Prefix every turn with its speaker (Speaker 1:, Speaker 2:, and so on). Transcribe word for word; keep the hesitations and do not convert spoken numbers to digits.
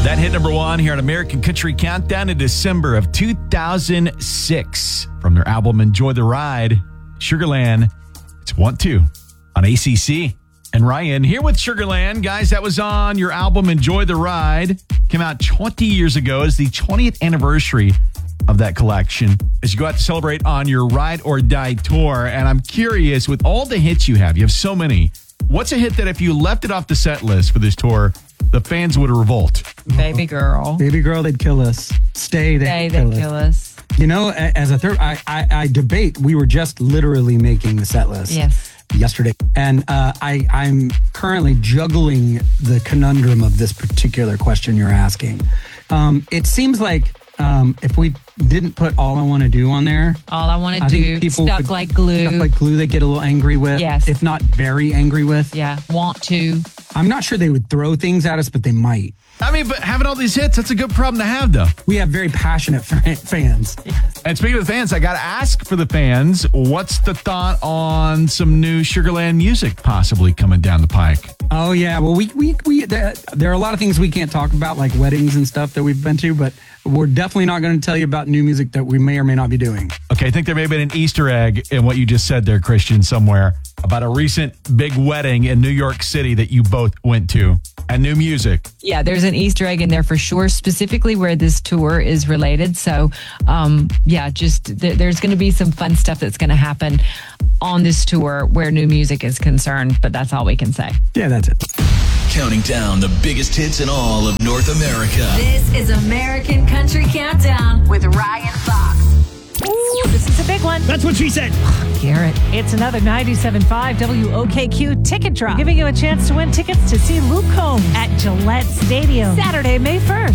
Speaker 1: That hit number one here on American Country Countdown in December of two thousand six. From their album Enjoy the Ride, Sugarland. It's Want To on A C C. And Ryan here with Sugarland. Guys, that was on your album Enjoy the Ride. Came out twenty years ago as the twentieth anniversary of that collection as you go out to celebrate on your Ride or Die tour. And I'm curious, with all the hits you have, you have so many, what's a hit that if you left it off the set list for this tour, the fans would revolt?
Speaker 2: Baby Girl.
Speaker 3: Baby Girl, they'd kill us. Stay, they'd,
Speaker 2: Stay,
Speaker 3: kill,
Speaker 2: they'd
Speaker 3: us.
Speaker 2: kill us.
Speaker 3: You know, as a third, I, I, I debate, we were just literally making the set list.
Speaker 2: Yes.
Speaker 3: Yesterday. And uh, I, I'm currently juggling the conundrum of this particular question you're asking. Um, it seems like um, if we didn't put All I Want to Do on there,
Speaker 2: All I Want to
Speaker 3: I
Speaker 2: Do,
Speaker 3: think people
Speaker 2: Stuck
Speaker 3: would-
Speaker 2: Like Glue.
Speaker 3: Stuck Like Glue, they get a little angry with.
Speaker 2: Yes.
Speaker 3: If not very angry with.
Speaker 2: Yeah, Want To.
Speaker 3: I'm not sure they would throw things at us, but they might.
Speaker 1: I mean, but having all these hits, that's a good problem to have, though.
Speaker 3: We have very passionate fa- fans.
Speaker 1: And speaking of the fans, I got to ask for the fans, what's the thought on some new Sugarland music possibly coming down the pike?
Speaker 3: Oh, yeah. Well, we, we, we there, there are a lot of things we can't talk about, like weddings and stuff that we've been to, but we're definitely not going to tell you about new music that we may or may not be doing.
Speaker 1: Okay, I think there may have been an Easter egg in what you just said there, Christian, somewhere about a recent big wedding in New York City that you both went to and new music.
Speaker 2: Yeah, there's an Easter egg in there for sure, specifically where this tour is related. So, um, yeah, just th- there's going to be some fun stuff that's going to happen on this tour where new music is concerned, but that's all we can say.
Speaker 3: Yeah, that's it.
Speaker 4: Counting down the biggest hits in all of North America.
Speaker 5: This is American Country Countdown with Ryan Fox.
Speaker 6: Ooh, this is a big one.
Speaker 7: That's what she said.
Speaker 2: Garrett.
Speaker 6: It's another ninety-seven point five W O K Q ticket drop, giving you a chance to win tickets to see Luke Combs at Gillette Stadium Saturday, May first.